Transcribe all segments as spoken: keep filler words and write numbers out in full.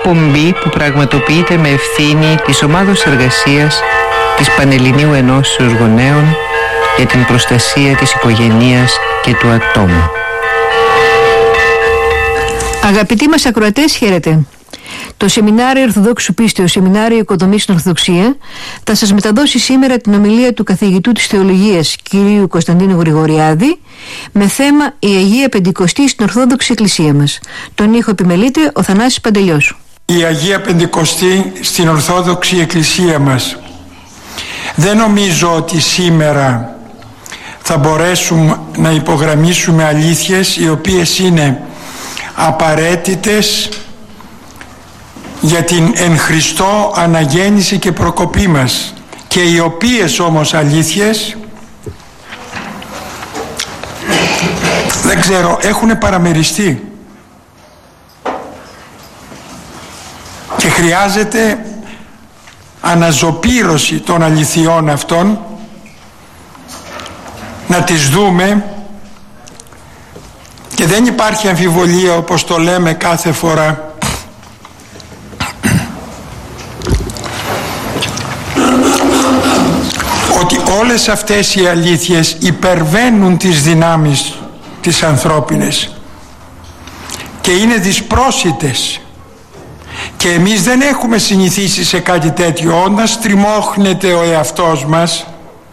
εκπομπή που πραγματοποιείται με ευθύνη της Ομάδος Εργασίας της Πανελληνίου Ενώσεως Γονέων για την προστασία της οικογένειας και του ατόμου. Αγαπητοί μας ακροατές, χαίρετε. Το Σεμινάριο Ορθοδόξου Πίστεως, Σεμινάριο Οικοδομής στην Ορθοδοξία, θα σας μεταδώσει σήμερα την ομιλία του καθηγητού της Θεολογίας κ. Κωνσταντίνου Γρηγοριάδη με θέμα «Η Αγία Πεντηκοστή στην Ορθόδοξη Εκκλησία μας». Τον ήχο επιμελείται ο Θανάσης Παντελιός. Η Αγία Πεντηκοστή στην Ορθόδοξη Εκκλησία μας. Δεν νομίζω ότι σήμερα θα μπορέσουμε να υπογραμμίσουμε αλήθειες οι οποίες είναι απαραίτητες για την εν Χριστώ αναγέννηση και προκοπή μας, και οι οποίες όμως αλήθειες, δεν ξέρω, έχουν παραμεριστεί και χρειάζεται αναζωπήρωση των αληθειών αυτών, να τις δούμε, και δεν υπάρχει αμφιβολία, όπως το λέμε κάθε φορά, ότι όλες αυτές οι αλήθειες υπερβαίνουν τις δυνάμεις τις ανθρώπινες και είναι δυσπρόσιτες, και εμείς δεν έχουμε συνηθίσει σε κάτι τέτοιο. Όταν στριμώχνεται ο εαυτός μας,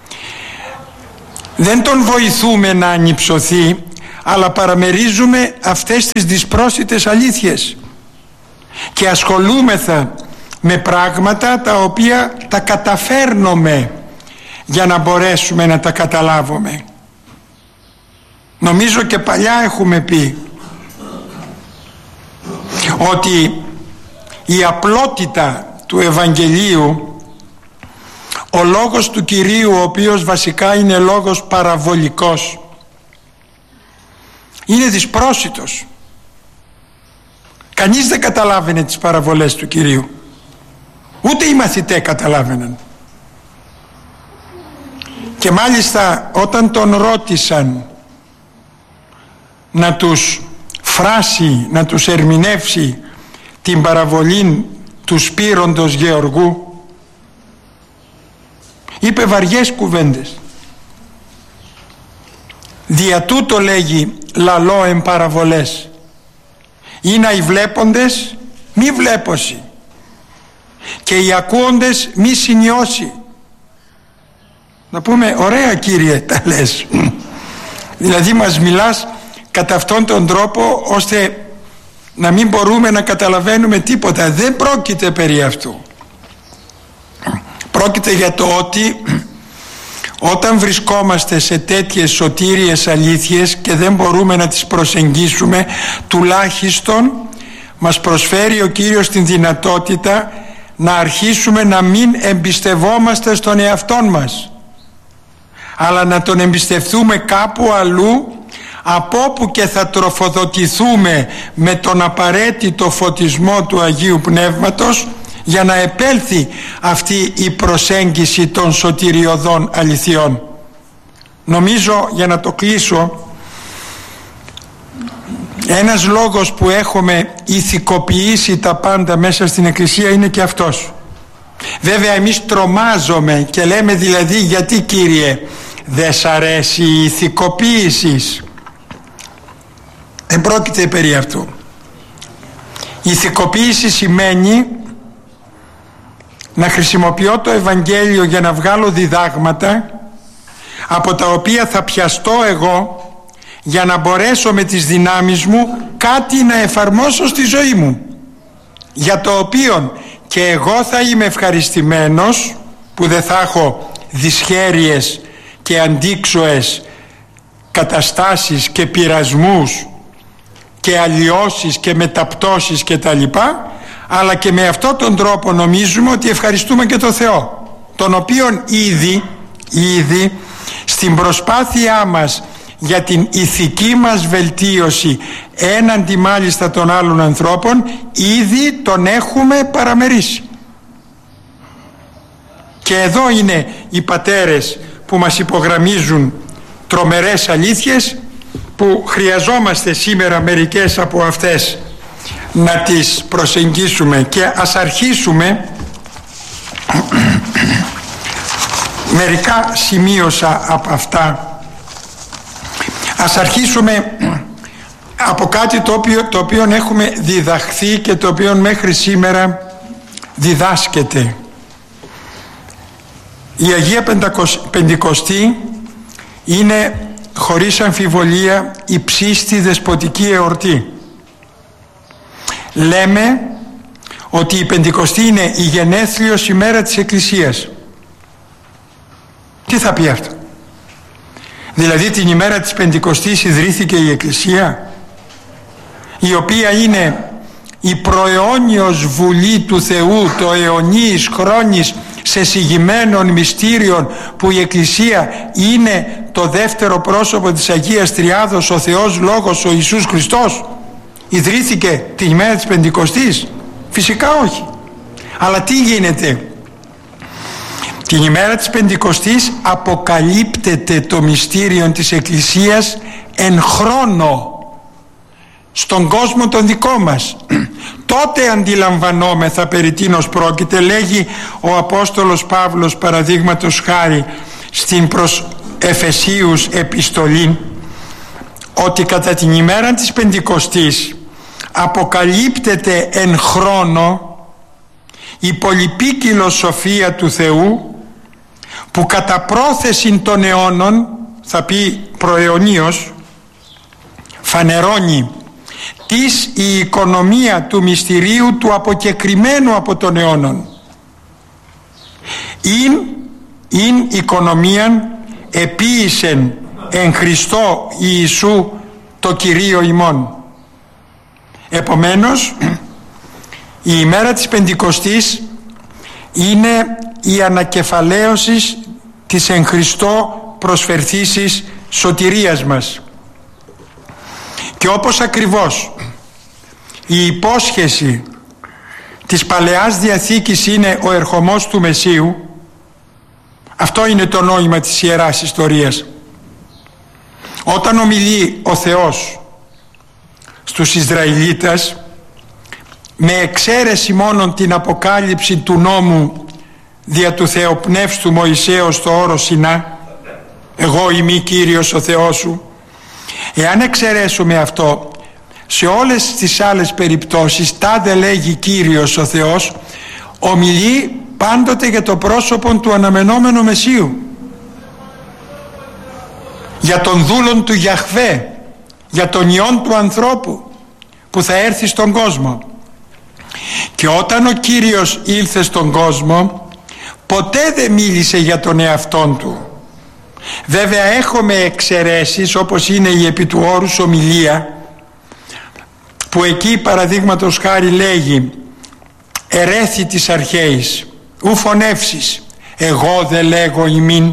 δεν τον βοηθούμε να ανυψωθεί, αλλά παραμερίζουμε αυτές τις δυσπρόσιτες αλήθειες και ασχολούμεθα με πράγματα τα οποία τα καταφέρνουμε για να μπορέσουμε να τα καταλάβουμε. Νομίζω και παλιά έχουμε πει ότι η απλότητα του Ευαγγελίου, ο λόγος του Κυρίου, ο οποίος βασικά είναι λόγος παραβολικός, είναι δυσπρόσιτος. Κανείς δεν καταλάβαινε τις παραβολές του Κυρίου, ούτε οι μαθητές καταλάβαιναν. Και μάλιστα όταν τον ρώτησαν να τους φράσει, να τους ερμηνεύσει την παραβολή του σπείροντος Γεωργού, είπε βαριές κουβέντες. Δια τούτο λέγει λαλό εν παραβολές, ή να οι βλέποντες μη βλέπωση και οι ακούοντες μη συνειώσει. Να πούμε, ωραία Κύριε, τα λες. Δηλαδή μας μιλάς κατά αυτόν τον τρόπο ώστε να μην μπορούμε να καταλαβαίνουμε τίποτα. Δεν πρόκειται περί αυτού. Πρόκειται για το ότι όταν βρισκόμαστε σε τέτοιες σωτήριες αλήθειες και δεν μπορούμε να τις προσεγγίσουμε, τουλάχιστον μας προσφέρει ο Κύριος την δυνατότητα να αρχίσουμε να μην εμπιστευόμαστε στον εαυτόν μας, αλλά να τον εμπιστευτούμε κάπου αλλού, από όπου και θα τροφοδοτηθούμε με τον απαραίτητο φωτισμό του Αγίου Πνεύματος, για να επέλθει αυτή η προσέγγιση των σωτηριωδών αληθιών. Νομίζω, για να το κλείσω, ένας λόγος που έχουμε ηθικοποιήσει τα πάντα μέσα στην Εκκλησία είναι και αυτός. Βέβαια εμείς τρομάζουμε και λέμε, δηλαδή, γιατί Κύριε δεν σ' αρέσει η ηθικοποίηση? Δεν πρόκειται περί αυτού. Η ηθικοποίηση σημαίνει να χρησιμοποιώ το Ευαγγέλιο για να βγάλω διδάγματα από τα οποία θα πιαστώ εγώ, για να μπορέσω με τις δυνάμεις μου κάτι να εφαρμόσω στη ζωή μου, για το οποίο και εγώ θα είμαι ευχαριστημένος, που δεν θα έχω δυσχέρειες και αντίξωες καταστάσεις και πειρασμούς και αλλοιώσεις και μεταπτώσεις και τα λοιπά, αλλά και με αυτόν τον τρόπο νομίζουμε ότι ευχαριστούμε και τον Θεό, τον οποίον ήδη, ήδη στην προσπάθειά μας για την ηθική μας βελτίωση έναντι μάλιστα των άλλων ανθρώπων, ήδη τον έχουμε παραμερίσει. Και εδώ είναι οι πατέρες που μας υπογραμμίζουν τρομερές αλήθειες, που χρειαζόμαστε σήμερα μερικές από αυτές να τις προσεγγίσουμε και ας αρχίσουμε. Μερικά σημείωσα από αυτά. Ας αρχίσουμε από κάτι το οποίο, το οποίο έχουμε διδαχθεί και το οποίο μέχρι σήμερα διδάσκεται. Η Αγία Πεντηκοστή είναι χωρίς αμφιβολία υψίστη δεσποτική εορτή. Λέμε ότι η Πεντηκοστή είναι η γενέθλιος ημέρα της Εκκλησίας. Τι θα πει αυτό? Δηλαδή την ημέρα της Πεντηκοστής ιδρύθηκε η Εκκλησία, η οποία είναι η προαιώνιος βουλή του Θεού, το αιωνίης χρόνης σε συγημένων μυστήριων, που η Εκκλησία είναι το δεύτερο πρόσωπο της Αγίας Τριάδος, ο Θεός Λόγος, ο Ιησούς Χριστός. Ιδρύθηκε την ημέρα της Πεντηκοστής? Φυσικά όχι. Αλλά τι γίνεται? Την ημέρα της Πεντηκοστής αποκαλύπτεται το μυστήριο της Εκκλησίας εν χρόνο στον κόσμο τον δικό μας. Τότε αντιλαμβανόμεθα περί τίνος πρόκειται. Λέγει ο Απόστολος Παύλος παραδείγματος χάρη στην προς Εφεσίους επιστολή, ότι κατά την ημέρα της Πεντηκοστής αποκαλύπτεται εν χρόνο η πολυπίκυλο σοφία του Θεού, που κατά πρόθεση των αιώνων, θα πει προαιωνίως, φανερώνει της η οικονομία του μυστηρίου του αποκεκριμένου από των αιώνων. Ειν, ειν οικονομίαν επίησεν εν Χριστώ Ιησού το Κυρίο ημών. Επομένως, η ημέρα της Πεντηκοστής είναι η ανακεφαλαίωση της εν Χριστώ προσφερθήσης σωτηρίας μας. Και όπως ακριβώς η υπόσχεση της Παλαιάς Διαθήκης είναι ο ερχομός του Μεσσίου, αυτό είναι το νόημα της Ιεράς Ιστορίας. Όταν ομιλεί ο Θεός στους Ισραηλίτας, με εξαίρεση μόνον την αποκάλυψη του νόμου δια του Θεοπνεύστου Μωυσέως στο όρος Σινά, εγώ είμαι Κύριος ο Θεός σου, εάν εξαιρέσουμε αυτό, σε όλες τις άλλες περιπτώσεις τάδε λέγει Κύριος ο Θεός, ομιλεί πάντοτε για το πρόσωπο του αναμενόμενου Μεσσίου, για τον δούλον του Γιαχβέ, για τον Υιόν του ανθρώπου που θα έρθει στον κόσμο. Και όταν ο Κύριος ήλθε στον κόσμο, ποτέ δεν μίλησε για τον εαυτόν του. Βέβαια έχουμε εξαιρέσεις, όπως είναι η επί του όρους ομιλία, που εκεί παραδείγματος χάρη λέγει «Ερέθη της αρχαίης, ου φωνεύσεις, εγώ δε λέγω ημίν»,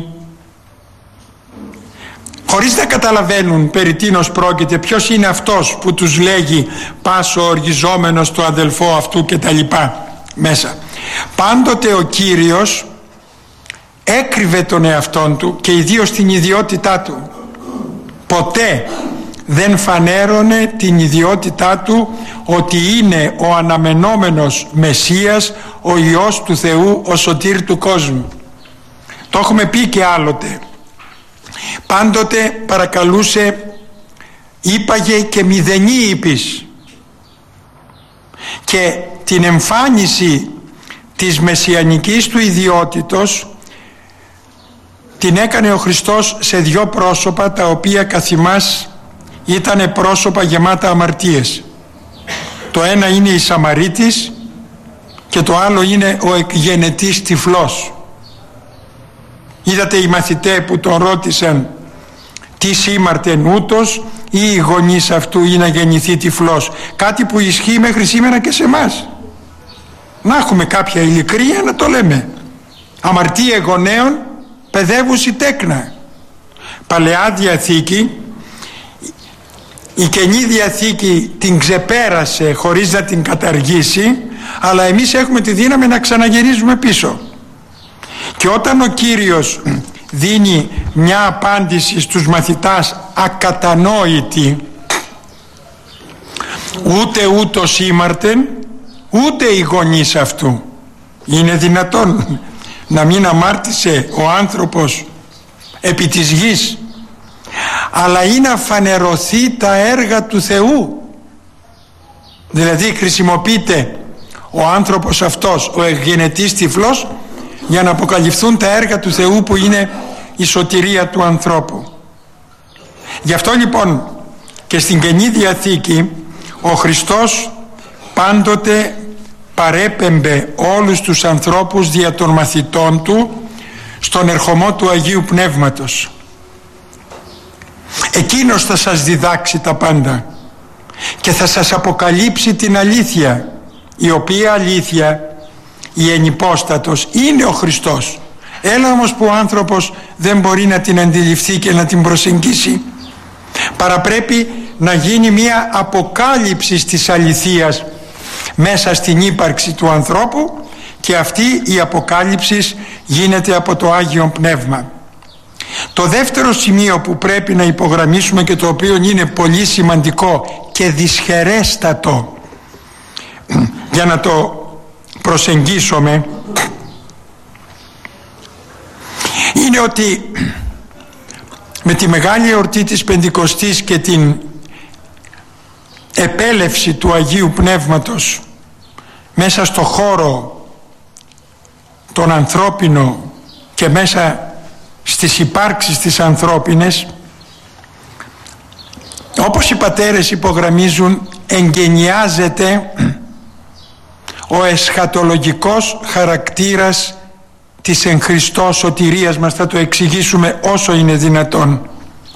χωρίς να καταλαβαίνουν περί τίνος πρόκειται, ποιος είναι αυτός που τους λέγει «πάσο οργιζόμενος το αδελφό αυτού» και τα λοιπά μέσα. Πάντοτε ο Κύριος έκρυβε τον εαυτόν του και ιδίως την ιδιότητά του. Ποτέ δεν φανέρωνε την ιδιότητά του ότι είναι ο αναμενόμενος Μεσσίας, ο Υιός του Θεού, ο σωτήρ του κόσμου. Το έχουμε πει και άλλοτε. Πάντοτε παρακαλούσε, είπαγε και μηδενή είπης, και την εμφάνιση της μεσιανικής του ιδιότητος την έκανε ο Χριστός σε δυο πρόσωπα, τα οποία καθημάς ήταν πρόσωπα γεμάτα αμαρτίες. Το ένα είναι η Σαμαρίτης και το άλλο είναι ο εκγενετής τυφλός. Είδατε οι μαθητές που τον ρώτησαν τι σήμαρτεν ούτως, ή οι γονείς αυτού ή να γεννηθεί τυφλός? Κάτι που ισχύει μέχρι σήμερα και σε εμάς. Να έχουμε κάποια ειλικρία να το λέμε. Αμαρτία γονέων παιδεύουσι τέκνα. Παλαιά Διαθήκη, η Καινή Διαθήκη την ξεπέρασε χωρίς να την καταργήσει, αλλά εμείς έχουμε τη δύναμη να ξαναγυρίζουμε πίσω. Και όταν ο Κύριος δίνει μια απάντηση στους μαθητάς ακατανόητη, ούτε ούτως ήμαρτεν, ούτε οι γονείς αυτού. Είναι δυνατόν να μην αμάρτησε ο άνθρωπος επί της γης, αλλά ή να φανερωθεί τα έργα του Θεού. Δηλαδή χρησιμοποιείται ο άνθρωπος αυτός, ο εγγενετής τυφλός, για να αποκαλυφθούν τα έργα του Θεού που είναι η σωτηρία του ανθρώπου. Γι' αυτό λοιπόν και στην Καινή Διαθήκη ο Χριστός πάντοτε παρέπεμπε όλους τους ανθρώπους δια των μαθητών του στον ερχομό του Αγίου Πνεύματος. Εκείνος θα σας διδάξει τα πάντα και θα σας αποκαλύψει την αλήθεια, η οποία αλήθεια, η ενυπόστατος, είναι ο Χριστός. Έλα όμως που ο άνθρωπος δεν μπορεί να την αντιληφθεί και να την προσεγγίσει. Παραπρέπει να γίνει μια αποκάλυψη της αληθείας μέσα στην ύπαρξη του ανθρώπου, και αυτή η αποκάλυψη γίνεται από το Άγιο Πνεύμα. Το δεύτερο σημείο που πρέπει να υπογραμμίσουμε και το οποίο είναι πολύ σημαντικό και δυσχερέστατο για να το προσεγγίσουμε, είναι ότι με τη μεγάλη εορτή της Πεντηκοστής και την επέλευση του Αγίου Πνεύματος μέσα στο χώρο τον ανθρώπινο και μέσα στις υπάρξεις τις ανθρώπινες, όπως οι πατέρες υπογραμμίζουν, εγκαινιάζεται ο εσχατολογικός χαρακτήρας της εν Χριστώ σωτηρίας μας. Θα το εξηγήσουμε όσο είναι δυνατόν.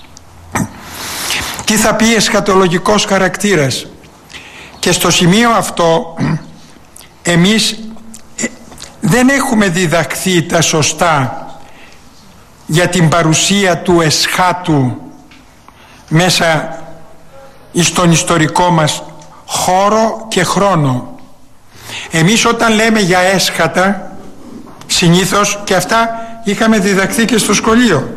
Τι θα πει εσχατολογικός χαρακτήρας? Και στο σημείο αυτό εμείς δεν έχουμε διδαχθεί τα σωστά για την παρουσία του εσχάτου μέσα στον ιστορικό μας χώρο και χρόνο. Εμείς όταν λέμε για έσχατα, συνήθως, και αυτά είχαμε διδαχθεί και στο σχολείο,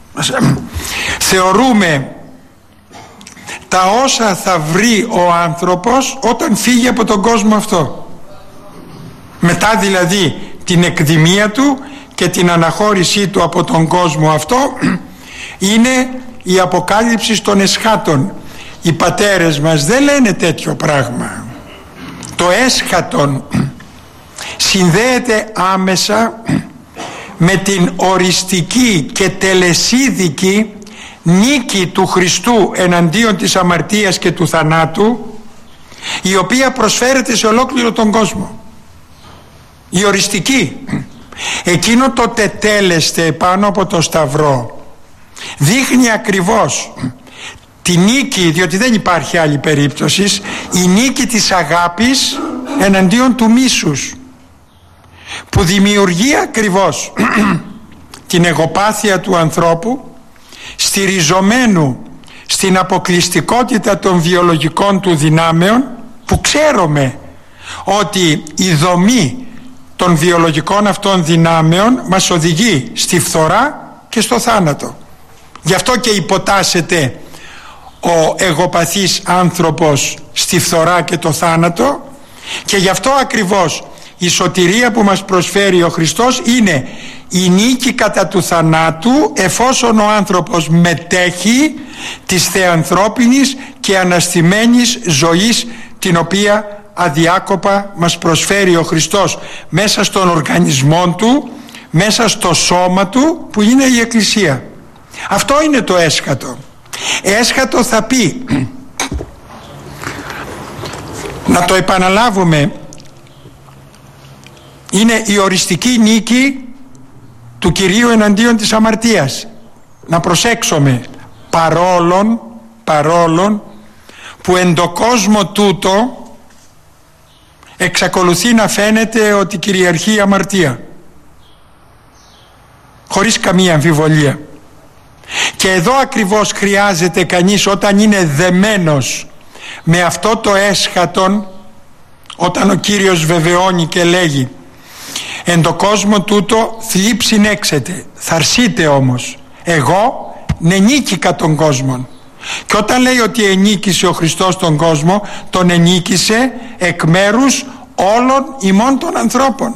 θεωρούμε τα όσα θα βρει ο άνθρωπος όταν φύγει από τον κόσμο αυτό. Μετά δηλαδή την εκδημία του και την αναχώρησή του από τον κόσμο αυτό, είναι η αποκάλυψη των εσχάτων. Οι πατέρες μας δεν λένε τέτοιο πράγμα. Το έσχατον συνδέεται άμεσα με την οριστική και τελεσίδικη νίκη του Χριστού εναντίον της αμαρτίας και του θανάτου, η οποία προσφέρεται σε ολόκληρο τον κόσμο. Η οριστική, εκείνο το τετέλεστε πάνω από το σταυρό, δείχνει ακριβώς τη νίκη, διότι δεν υπάρχει άλλη περίπτωση, η νίκη της αγάπης εναντίον του μίσους, που δημιουργεί ακριβώς την εγωπάθεια του ανθρώπου, στηριζομένου στην αποκλειστικότητα των βιολογικών του δυνάμεων, που ξέρουμε ότι η δομή των βιολογικών αυτών δυνάμεων μας οδηγεί στη φθορά και στο θάνατο. Γι' αυτό και υποτάσσεται ο εγωπαθής άνθρωπος στη φθορά και το θάνατο, και γι' αυτό ακριβώς η σωτηρία που μας προσφέρει ο Χριστός είναι η νίκη κατά του θανάτου, εφόσον ο άνθρωπος μετέχει της θεανθρώπινης και αναστημένης ζωής, την οποία αδιάκοπα μας προσφέρει ο Χριστός μέσα στον οργανισμό του, μέσα στο σώμα του που είναι η Εκκλησία. Αυτό είναι το έσχατο. Έσχατο θα πει, να το επαναλάβουμε, είναι η οριστική νίκη του Κυρίου εναντίον της αμαρτίας. Να προσέξουμε, παρόλον, παρόλον που εν το κόσμο τούτο εξακολουθεί να φαίνεται ότι κυριαρχεί η αμαρτία, χωρίς καμία αμφιβολία. Και εδώ ακριβώς χρειάζεται κανείς, όταν είναι δεμένος με αυτό το έσχατον, όταν ο Κύριος βεβαιώνει και λέγει «Εν το κόσμο τούτο θλίψιν έξετε, θαρσείτε όμως, εγώ νενίκηκα τον κόσμον». Και όταν λέει ότι ενίκησε ο Χριστός τον κόσμο, τον ενίκησε εκ μέρους όλων ημών των ανθρώπων.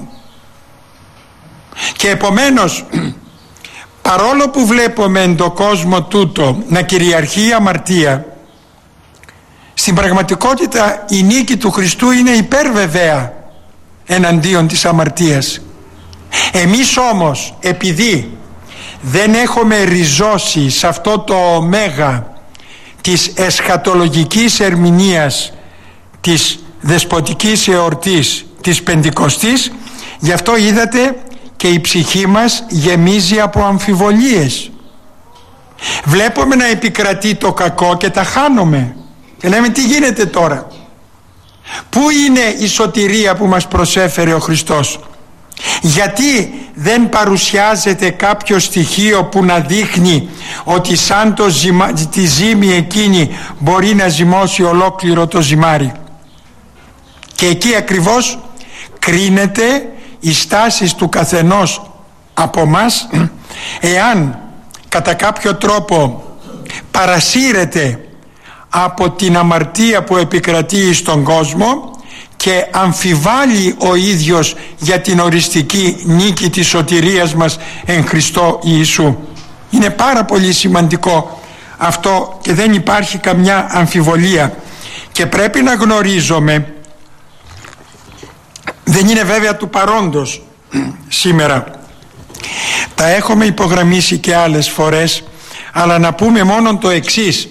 Και επομένως, παρόλο που βλέπουμε εν το κόσμο τούτο να κυριαρχεί η αμαρτία, στην πραγματικότητα η νίκη του Χριστού είναι υπερβεβαία εναντίον της αμαρτίας. Εμείς όμως, επειδή δεν έχουμε ριζώσει σε αυτό το ωμέγα της εσχατολογικής ερμηνείας της δεσποτικής εορτής της Πεντηκοστής, γι' αυτό είδατε και η ψυχή μας γεμίζει από αμφιβολίες. Βλέπουμε να επικρατεί το κακό και τα χάνουμε και λέμε τι γίνεται τώρα, πού είναι η σωτηρία που μας προσέφερε ο Χριστός, γιατί δεν παρουσιάζεται κάποιο στοιχείο που να δείχνει ότι σαν το ζυμα... τη ζύμη εκείνη μπορεί να ζυμώσει ολόκληρο το ζυμάρι. Και εκεί ακριβώς κρίνεται οι στάσεις του καθενός από μας, εάν κατά κάποιο τρόπο παρασύρεται από την αμαρτία που επικρατεί στον κόσμο και αμφιβάλλει ο ίδιος για την οριστική νίκη της σωτηρίας μας εν Χριστώ Ιησού. Είναι πάρα πολύ σημαντικό αυτό και δεν υπάρχει καμιά αμφιβολία, και πρέπει να γνωρίζουμε, δεν είναι βέβαια του παρόντος σήμερα, τα έχουμε υπογραμμίσει και άλλες φορές, αλλά να πούμε μόνο το εξής,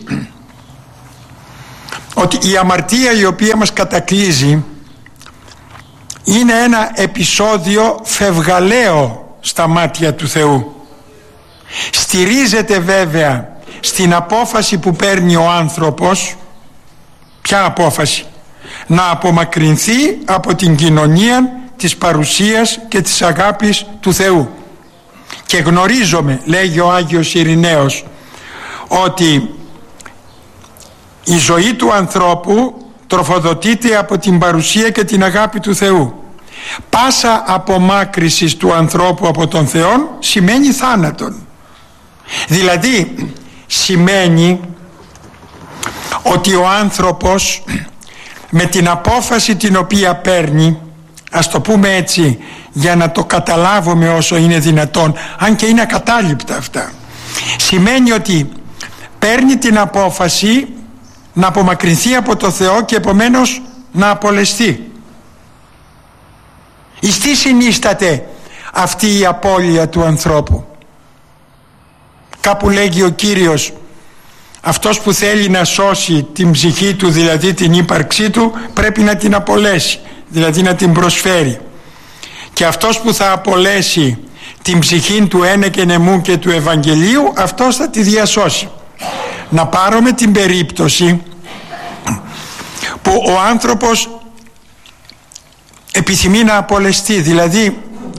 ότι η αμαρτία η οποία μας κατακλείζει είναι ένα επεισόδιο φευγαλαίο στα μάτια του Θεού. Στηρίζεται βέβαια στην απόφαση που παίρνει ο άνθρωπος. Ποια απόφαση? Να απομακρυνθεί από την κοινωνία της παρουσίας και της αγάπης του Θεού. Και γνωρίζομαι, λέγει ο Άγιος Ειρηναίος, ότι η ζωή του ανθρώπου τροφοδοτείται από την παρουσία και την αγάπη του Θεού. Πάσα απομάκρυση του ανθρώπου από τον Θεό σημαίνει θάνατον. Δηλαδή σημαίνει ότι ο άνθρωπος με την απόφαση την οποία παίρνει, ας το πούμε έτσι για να το καταλάβουμε όσο είναι δυνατόν, αν και είναι ακατάληπτα αυτά, σημαίνει ότι παίρνει την απόφαση να απομακρυνθεί από το Θεό και επομένως να απολεστεί. Εις τι συνίσταται αυτή η απώλεια του ανθρώπου? Κάπου λέγει ο Κύριος, αυτός που θέλει να σώσει την ψυχή του, δηλαδή την ύπαρξή του, πρέπει να την απολέσει, δηλαδή να την προσφέρει. Και αυτός που θα απολέσει την ψυχή του ένε και νεμού και του Ευαγγελίου, αυτός θα τη διασώσει. Να πάρουμε την περίπτωση που ο άνθρωπος επιθυμεί να απολεστεί, δηλαδή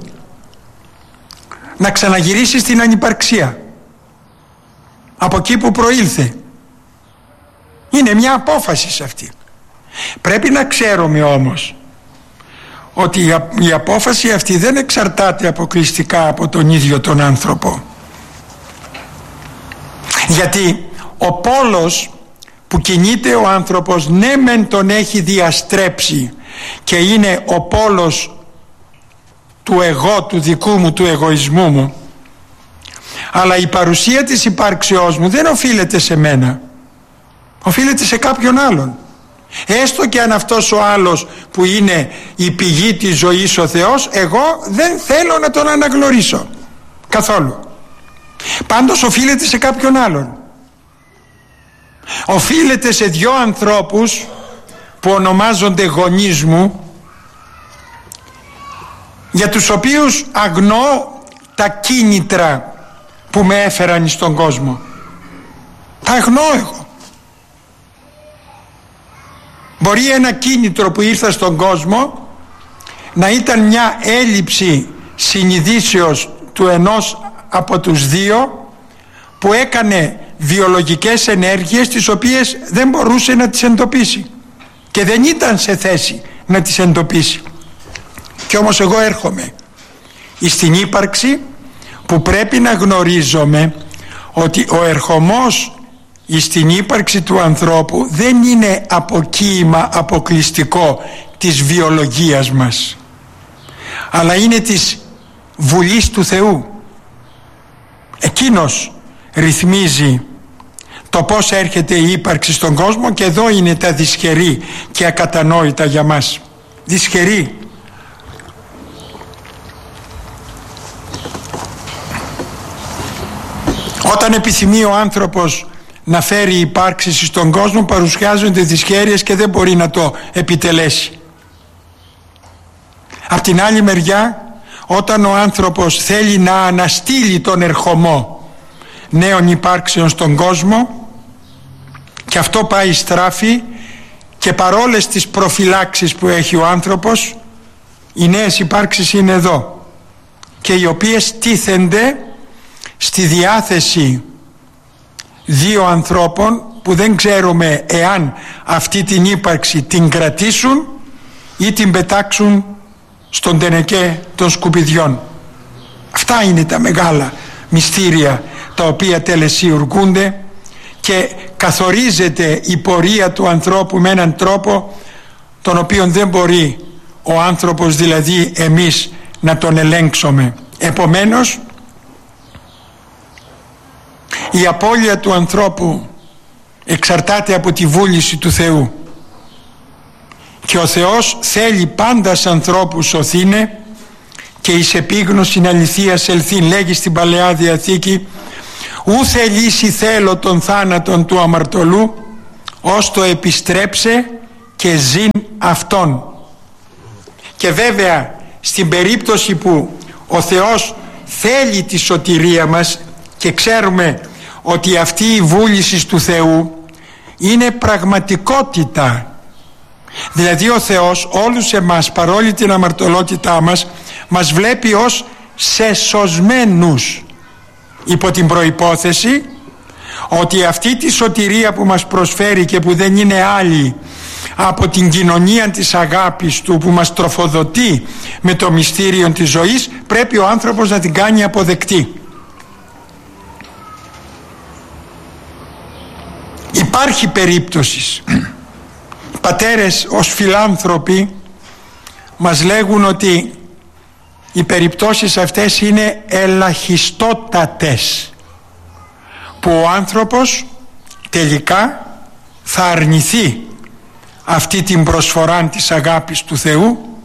να ξαναγυρίσει στην ανυπαρξία από εκεί που προήλθε. Είναι μια απόφαση σε αυτή. Πρέπει να ξέρουμε όμως ότι η απόφαση αυτή δεν εξαρτάται αποκλειστικά από τον ίδιο τον άνθρωπο, γιατί ο πόλος που κινείται ο άνθρωπος, ναι μεν τον έχει διαστρέψει και είναι ο πόλος του εγώ, του δικού μου, του εγωισμού μου, αλλά η παρουσία της υπάρξεώς μου δεν οφείλεται σε μένα, οφείλεται σε κάποιον άλλον. Έστω και αν αυτός ο άλλος που είναι η πηγή της ζωής ο Θεός, εγώ δεν θέλω να τον αναγνωρίσω καθόλου. Πάντως οφείλεται σε κάποιον άλλον. Οφείλεται σε δυο ανθρώπους που ονομάζονται γονείς μου, για τους οποίους αγνοώ τα κίνητρα που με έφεραν στον κόσμο. Τα αγνοώ εγώ. Μπορεί ένα κίνητρο που ήρθα στον κόσμο να ήταν μια έλλειψη συνειδήσεως του ενός από τους δύο, που έκανε βιολογικές ενέργειες τις οποίες δεν μπορούσε να τις εντοπίσει και δεν ήταν σε θέση να τις εντοπίσει. Και όμως εγώ έρχομαι στην ύπαρξη που πρέπει να γνωρίζομαι ότι ο ερχομός στην ύπαρξη του ανθρώπου δεν είναι αποκοίημα αποκλειστικό της βιολογίας μας, αλλά είναι της βουλής του Θεού. Εκείνος ρυθμίζει το πώς έρχεται η ύπαρξη στον κόσμο, και εδώ είναι τα δυσχερή και ακατανόητα για μας. Δυσχερή. Όταν επιθυμεί ο άνθρωπος να φέρει υπάρξει στον κόσμο, παρουσιάζονται δυσχέρειες και δεν μπορεί να το επιτελέσει. Απ' την άλλη μεριά, όταν ο άνθρωπος θέλει να αναστείλει τον ερχομό νέων υπάρξεων στον κόσμο, και αυτό πάει στράφη, και παρόλες τις προφυλάξεις που έχει ο άνθρωπος, οι νέες υπάρξεις είναι εδώ, και οι οποίες τίθενται στη διάθεση δύο ανθρώπων που δεν ξέρουμε εάν αυτή την ύπαρξη την κρατήσουν ή την πετάξουν στον τενεκέ των σκουπιδιών. Αυτά είναι τα μεγάλα μυστήρια τα οποία τελεσιουργούνται, και καθορίζεται η πορεία του ανθρώπου με έναν τρόπο τον οποίον δεν μπορεί ο άνθρωπος, δηλαδή εμείς, να τον ελέγξουμε. Επομένως, η απώλεια του ανθρώπου εξαρτάται από τη βούληση του Θεού, και ο Θεός θέλει πάντα σ' ανθρώπους σωθήνε και εις επίγνωσιν αληθείας ελθήν. Λέγει στην Παλαιά Διαθήκη: ου θελήσει θέλω τον θάνατον του αμαρτωλού, ως το επιστρέψε και ζήν αυτόν. Και βέβαια στην περίπτωση που ο Θεός θέλει τη σωτηρία μας, και ξέρουμε ότι αυτή η βούληση του Θεού είναι πραγματικότητα, δηλαδή ο Θεός όλους εμάς, παρόλη την αμαρτωλότητά μας, μας βλέπει ως σεσωσμένους, υπό την προϋπόθεση ότι αυτή τη σωτηρία που μας προσφέρει και που δεν είναι άλλη από την κοινωνία της αγάπης του, που μας τροφοδοτεί με το μυστήριο της ζωής, πρέπει ο άνθρωπος να την κάνει αποδεκτή. Υπάρχει περίπτωση, οι πατέρες ως φιλάνθρωποι μας λέγουν ότι οι περιπτώσεις αυτές είναι ελαχιστότατες, που ο άνθρωπος τελικά θα αρνηθεί αυτή την προσφορά της αγάπης του Θεού,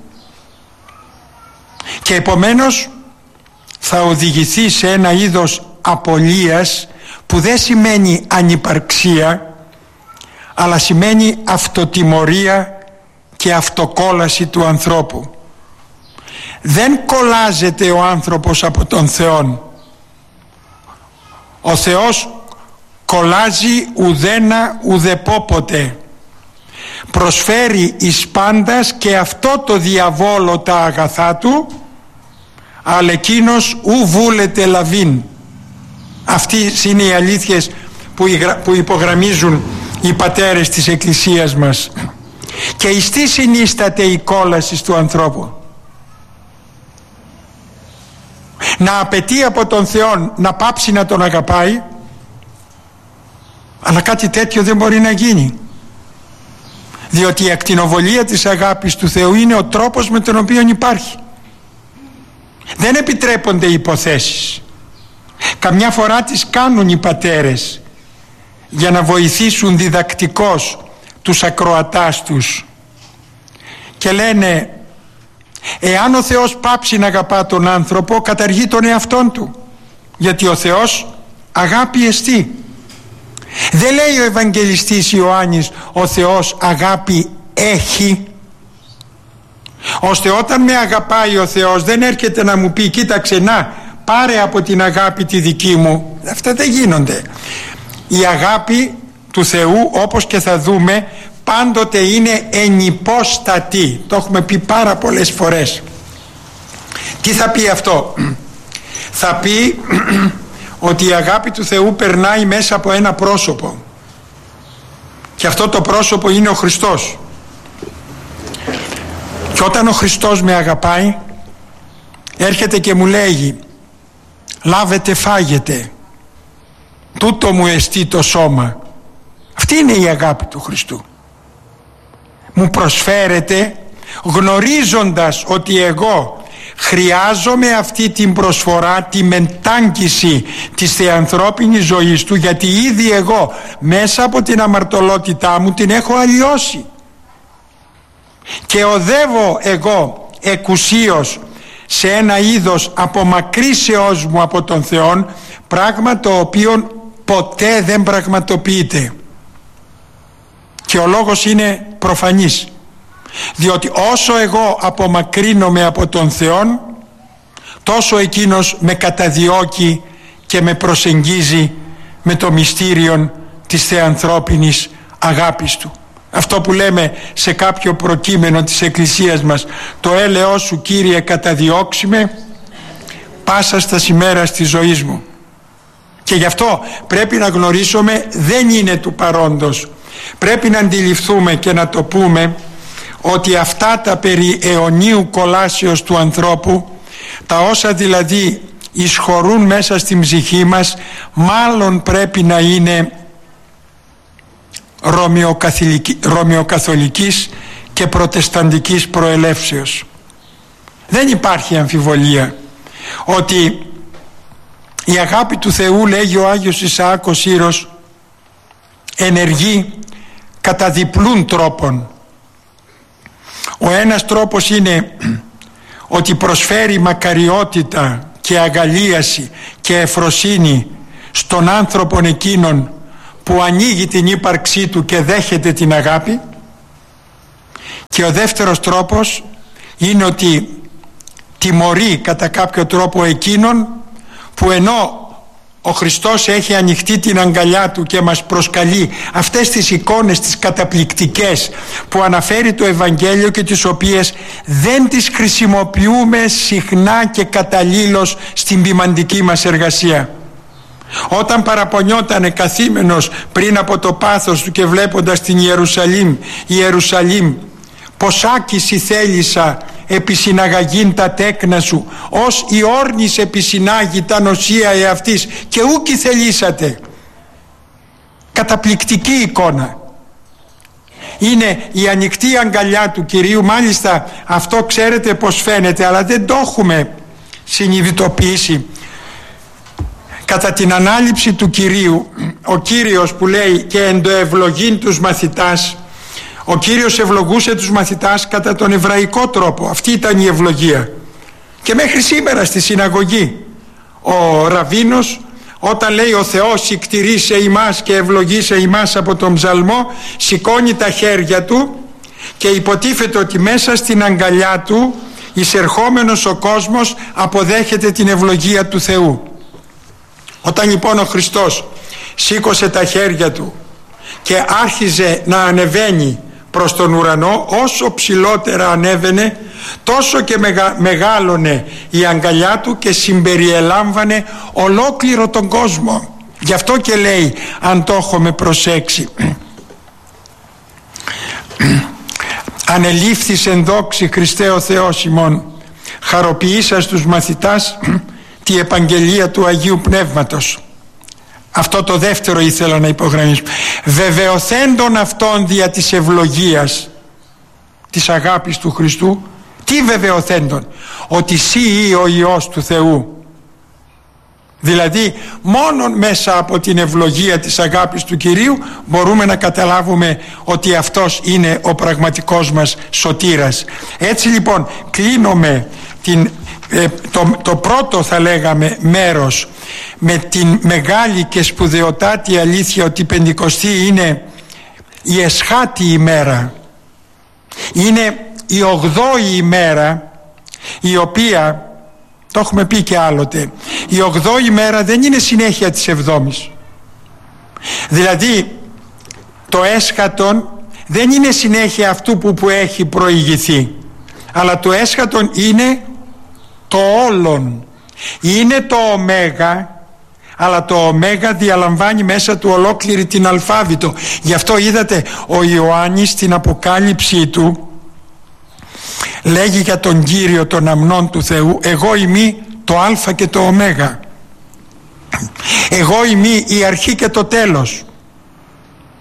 και επομένως θα οδηγηθεί σε ένα είδος απολίας που δεν σημαίνει ανυπαρξία, αλλά σημαίνει αυτοτιμωρία και αυτοκόλαση του ανθρώπου. Δεν κολλάζεται ο άνθρωπος από τον Θεό. Ο Θεός κολλάζει ουδένα ουδεπόποτε. Προσφέρει εις πάντας και αυτό το διαβόλο τα αγαθά του, αλλά εκείνος ου βούλεται λαβήν. Αυτές είναι οι αλήθειες που υπογραμμίζουν οι πατέρες της Εκκλησίας μας. Και εις τι συνίσταται η κόλαση του ανθρώπου? Να απαιτεί από τον Θεό να πάψει να τον αγαπάει, αλλά κάτι τέτοιο δεν μπορεί να γίνει, διότι η ακτινοβολία της αγάπης του Θεού είναι ο τρόπος με τον οποίο υπάρχει. Δεν επιτρέπονται υποθέσεις. Καμιά φορά τις κάνουν οι πατέρες για να βοηθήσουν διδακτικώς τους ακροατάς τους, και λένε: εάν ο Θεός πάψει να αγαπά τον άνθρωπο, καταργεί τον εαυτόν του, γιατί ο Θεός αγάπη εστί. Δεν λέει ο Ευαγγελιστής Ιωάννης ο Θεός αγάπη έχει, ώστε όταν με αγαπάει ο Θεός δεν έρχεται να μου πει: κοίταξε, να πάρε από την αγάπη τη δική μου. Αυτά δεν γίνονται. Η αγάπη του Θεού, όπως και θα δούμε, πάντοτε είναι ενυπόστατη. Το έχουμε πει πάρα πολλές φορές. Τι θα πει αυτό? Θα πει ότι η αγάπη του Θεού περνάει μέσα από ένα πρόσωπο, και αυτό το πρόσωπο είναι ο Χριστός. Και όταν ο Χριστός με αγαπάει, έρχεται και μου λέγει: λάβετε, φάγετε, τούτο μου εστί το σώμα. Αυτή είναι η αγάπη του Χριστού. Μου προσφέρεται γνωρίζοντας ότι εγώ χρειάζομαι αυτή την προσφορά, τη μετάγγιση της θεανθρώπινης ζωής του, γιατί ήδη εγώ μέσα από την αμαρτωλότητά μου την έχω αλλοιώσει και οδεύω εγώ εκουσίως σε ένα είδος απομακρύσεώς μου από τον Θεόν, πράγμα το οποίο ποτέ δεν πραγματοποιείται. Και ο λόγος είναι προφανής, διότι όσο εγώ απομακρύνομαι από τον Θεόν, τόσο εκείνος με καταδιώκει και με προσεγγίζει με το μυστήριο της θεανθρώπινης αγάπης του. Αυτό που λέμε σε κάποιο προκείμενο της Εκκλησίας μας, το έλεος σου Κύριε καταδιώξει με πάσα στα ημέρας της ζωής μου. Και γι' αυτό πρέπει να γνωρίσουμε, δεν είναι του παρόντος. Πρέπει να αντιληφθούμε και να το πούμε ότι αυτά τα περί αιωνίου κολάσεως του ανθρώπου, τα όσα δηλαδή εισχωρούν μέσα στην ψυχή μας, μάλλον πρέπει να είναι ρωμαιοκαθολικής και προτεσταντικής προελεύσεως. Δεν υπάρχει αμφιβολία ότι η αγάπη του Θεού, λέγει ο Άγιος Ισαάκος Σύρος, ενεργεί κατά διπλούν τρόπων. Ο ένας τρόπος είναι ότι προσφέρει μακαριότητα και αγαλίαση και ευφροσύνη στον άνθρωπον εκείνον που ανοίγει την ύπαρξή του και δέχεται την αγάπη. Και ο δεύτερος τρόπος είναι ότι τιμωρεί κατά κάποιο τρόπο εκείνον που, ενώ ο Χριστός έχει ανοιχτεί την αγκαλιά του και μας προσκαλεί αυτές τις εικόνες τις καταπληκτικές που αναφέρει το Ευαγγέλιο και τις οποίες δεν τις χρησιμοποιούμε συχνά και καταλήλως στην ποιμαντική μας εργασία. Όταν παραπονιότανε καθήμενος πριν από το πάθος του και βλέποντας την Ιερουσαλήμ, Ιερουσαλήμ, πως άκηση θέλησα επισυναγαγήν τα τέκνα σου, ως η όρνης επισυνάγει τα νοσία εαυτής και ούκη θελήσατε. Καταπληκτική εικόνα. Είναι η ανοιχτή αγκαλιά του Κυρίου. Μάλιστα αυτό ξέρετε πως φαίνεται, αλλά δεν το έχουμε συνειδητοποιήσει. Κατά την ανάληψη του Κυρίου, ο Κύριος που λέει και εντοευλογήν τους μαθητάς, ο Κύριος ευλογούσε τους μαθητάς κατά τον εβραϊκό τρόπο. Αυτή ήταν η ευλογία. Και μέχρι σήμερα στη συναγωγή ο Ραβίνος, όταν λέει ο Θεός σικτηρίσε ημάς και ευλογήσε ημάς από τον ψαλμό, σηκώνει τα χέρια του και υποτίθεται ότι μέσα στην αγκαλιά του εισερχόμενος ο κόσμος αποδέχεται την ευλογία του Θεού. Όταν λοιπόν ο Χριστός σήκωσε τα χέρια του και άρχιζε να ανεβαίνει προς τον ουρανό, όσο ψηλότερα ανέβαινε τόσο και μεγα, μεγάλωνε η αγκαλιά του και συμπεριελάμβανε ολόκληρο τον κόσμο. Γι' αυτό και λέει, αν το έχουμε προσέξει, ανελήφθης εν δόξη Χριστέ ο Θεός ημών, χαροποιήσας τους μαθητάς τη επαγγελία του Αγίου Πνεύματος. Αυτό το δεύτερο ήθελα να υπογραμμίσω. Βεβαιωθέντων αυτών δια της ευλογίας της αγάπης του Χριστού. Τι βεβαιωθέντων? Ότι σύ ή ο Υιός του Θεού. Δηλαδή μόνον μέσα από την ευλογία της αγάπης του Κυρίου μπορούμε να καταλάβουμε ότι αυτός είναι ο πραγματικός μας σωτήρας. Έτσι λοιπόν κλείνουμε την Ε, το, το πρώτο θα λέγαμε μέρος με την μεγάλη και σπουδαιοτάτη αλήθεια ότι η Πεντηκοστή είναι η εσχάτη ημέρα, είναι η ογδόη ημέρα, η οποία, το έχουμε πει και άλλοτε, η ογδόη ημέρα δεν είναι συνέχεια της εβδόμης. Δηλαδή το έσχατον δεν είναι συνέχεια αυτού που, που έχει προηγηθεί, αλλά το έσχατον είναι το όλον. Είναι το ωμέγα, αλλά το ωμέγα διαλαμβάνει μέσα του ολόκληρη την αλφάβητο. Γι' αυτό είδατε ο Ιωάννης στην αποκάλυψή του λέγει για τον Κύριο των αμνών του Θεού, εγώ είμαι το α και το ωμέγα, εγώ είμαι η αρχή και το τέλος.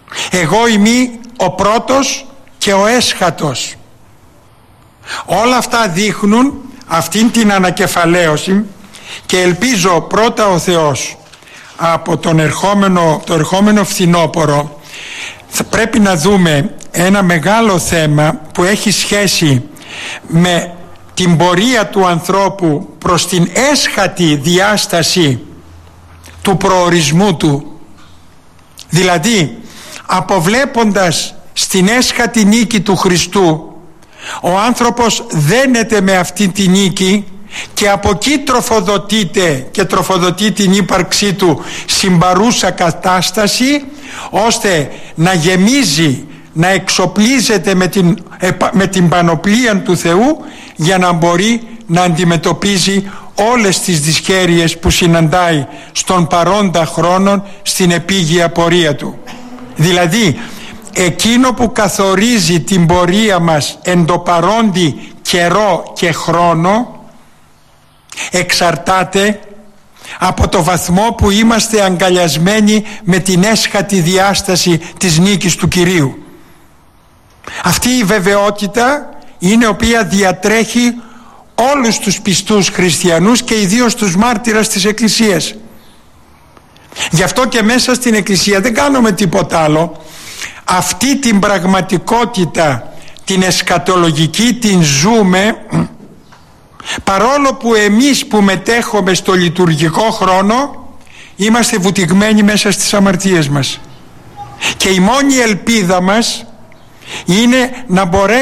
Εγώ είμαι ο πρώτος και ο έσχατος. Όλα αυτά δείχνουν αυτήν την ανακεφαλαίωση και ελπίζω πρώτα ο Θεός από τον ερχόμενο, το ερχόμενο φθινόπωρο θα πρέπει να δούμε ένα μεγάλο θέμα που έχει σχέση με την πορεία του ανθρώπου προς την έσχατη διάσταση του προορισμού του. Δηλαδή, αποβλέποντας στην έσχατη νίκη του Χριστού, ο άνθρωπος δένεται με αυτή τη νίκη και από εκεί τροφοδοτείται και τροφοδοτεί την ύπαρξή του στην παρούσα κατάσταση, ώστε να γεμίζει, να εξοπλίζεται με την, με την πανοπλία του Θεού για να μπορεί να αντιμετωπίζει όλες τις δυσχέρειες που συναντάει στον παρόντα χρόνο στην επίγεια πορεία του. Δηλαδή, εκείνο που καθορίζει την πορεία μας εν το παρόντι καιρό και χρόνο εξαρτάται από το βαθμό που είμαστε αγκαλιασμένοι με την έσχατη διάσταση της νίκης του Κυρίου. Αυτή η βεβαιότητα είναι η οποία διατρέχει όλους τους πιστούς χριστιανούς και ιδίως τους μάρτυρες της Εκκλησίας. Γι' αυτό και μέσα στην Εκκλησία δεν κάνουμε τίποτα άλλο. Αυτή την πραγματικότητα, την εσκατολογική, την ζούμε, παρόλο που εμείς που μετέχουμε στο λειτουργικό χρόνο είμαστε βουτυγμένοι μέσα στις αμαρτίες μας. Και η μόνη ελπίδα μας είναι να μπορέσουμε